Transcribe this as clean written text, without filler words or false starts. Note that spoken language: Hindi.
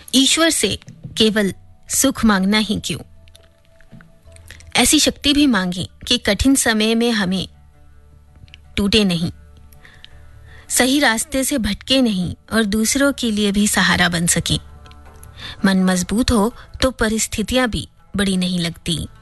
ईश्वर से केवल सुख मांगना ही क्यों, ऐसी शक्ति भी मांगे कि कठिन समय में हमें टूटे नहीं, सही रास्ते से भटके नहीं और दूसरों के लिए भी सहारा बन सके। मन मजबूत हो तो परिस्थितियां भी बड़ी नहीं लगती।